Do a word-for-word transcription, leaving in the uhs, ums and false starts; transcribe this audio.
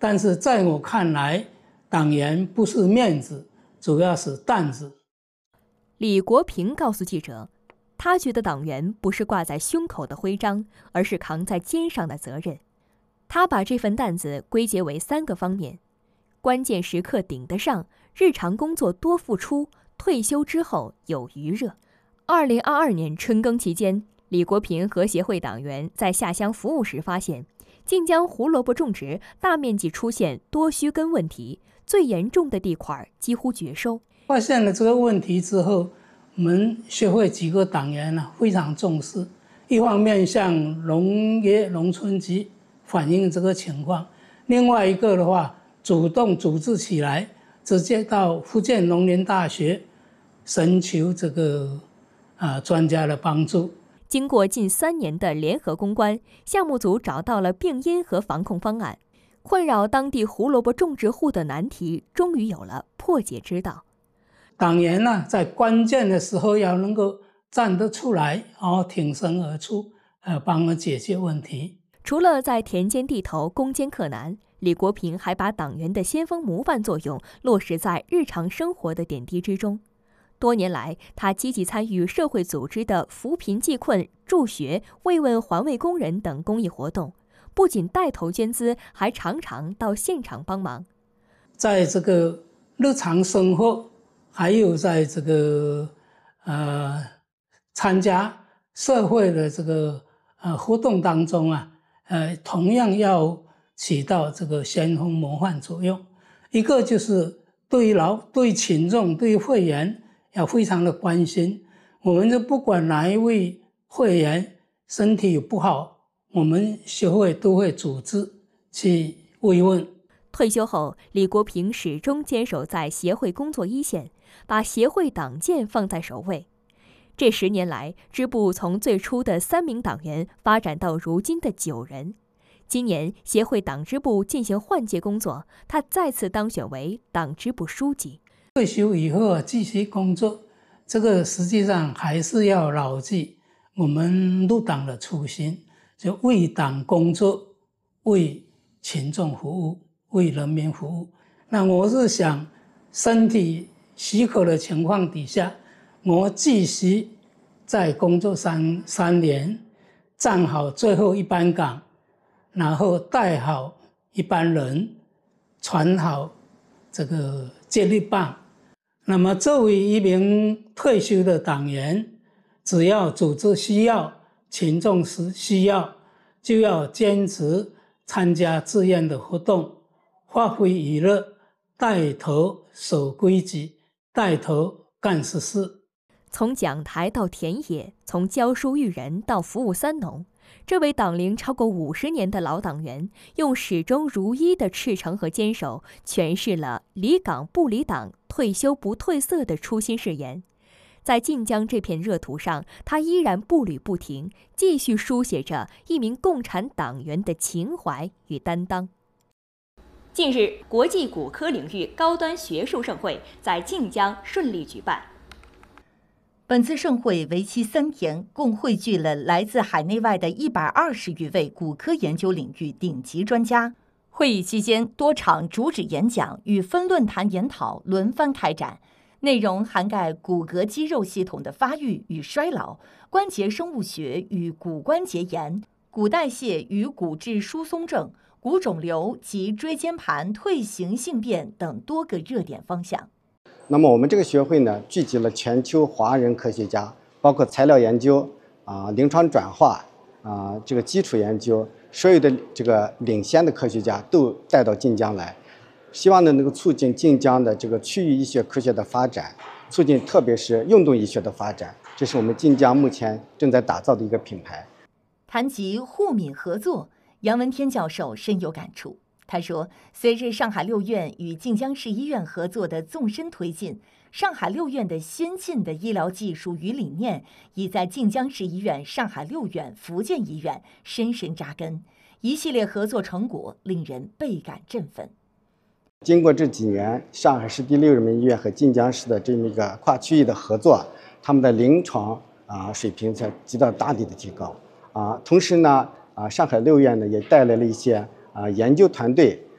但是在我看来，党员不是面子，主要是担子。 李国平告诉记者，他觉得党员不是挂在胸口的徽章，而是扛在肩上的责任。他把这份担子归结为三个方面：关键时刻顶得上，日常工作多付出，退休之后有余热。二零二二年春耕期间，李国平和协会党员在下乡服务时发现，晋江胡萝卜种植大面积出现多须根问题，最严重的地块几乎绝收。 发现了这个问题之后，我们协会几个党员呢非常重视，一方面向农业农村局反映这个情况，另外一个的话，主动组织起来，直接到福建农林大学寻求这个啊专家的帮助。 经过近三年的联合攻关，项目组找到了病因和防控方案，困扰当地胡萝卜种植户的难题终于有了破解之道。 党员呢，在关键的时候要能够站得出来，然后挺身而出，呃，帮我解决问题。 除了在田间地头攻坚克难，李国平还把党员的先锋模范作用落实在日常生活的点滴之中。多年来，他积极参与社会组织的扶贫济困、助学、慰问环卫工人等公益活动，不仅带头捐资，还常常到现场帮忙。 在这个日常生活，还有在这个呃参加社会的这个呃活动当中啊，呃，同样要起到这个先锋模范作用。一个就是对于劳、对群众、对会员要非常的关心。我们就不管哪一位会员身体不好，我们协会都会组织去慰问。 退休后，李国平始终坚守在协会工作一线，把协会党建放在首位。这十年来，支部从最初的三名党员发展到如今的九人。今年协会党支部进行换届工作，他再次当选为党支部书记。 退休以后继续工作，这个实际上还是要牢记我们入党的初心，就为党工作，为群众服务，为人民服务。那我是想，身体许可的情况底下，我继续在工作三三年，站好最后一班岗，然后带好一班人，传好这个接力棒。那么作为一名退休的党员，只要组织需要，群众需要，就要坚持参加志愿的活动，发挥娱乐，带头守规矩，带头干实事。 从讲台到田野，从教书育人到服务三农，这位党龄超过五十年的老党员，用始终如一的赤诚和坚守，诠释了离岗不离党、退休不褪色的初心誓言。在晋江这片热土上，他依然步履不停，继续书写着一名共产党员的情怀与担当。近日，国际骨科领域高端学术盛会在晋江顺利举办。 本次盛会为期三天，共汇聚了来自海内外的一百二十余位骨科研究领域顶级专家。会议期间，多场主旨演讲与分论坛研讨轮番开展，内容涵盖骨骼肌肉系统的发育与衰老、关节生物学与骨关节炎、骨代谢与骨质疏松症、骨肿瘤及椎间盘退行性变等多个热点方向。 那么我们这个学会呢，聚集了全球华人科学家，包括材料研究啊、临床转化啊、这个基础研究，所有的这个领先的科学家都带到晋江来，希望呢能够促进晋江的这个区域医学科学的发展，促进特别是运动医学的发展，这是我们晋江目前正在打造的一个品牌。 谈及互敏合作，杨文天教授深有感触。他说，随着上海六院与晋江市医院合作的纵深推进，上海六院的先进的医疗技术与理念已在晋江市医院、上海六院、福建医院深深扎根，一系列合作成果令人倍感振奋。 经过这几年上海市第六人民医院和晋江市的这么一个跨区域的合作，他们的临床啊水平才得到大力的提高啊。同时呢，啊上海六院呢也带来了一些啊研究团队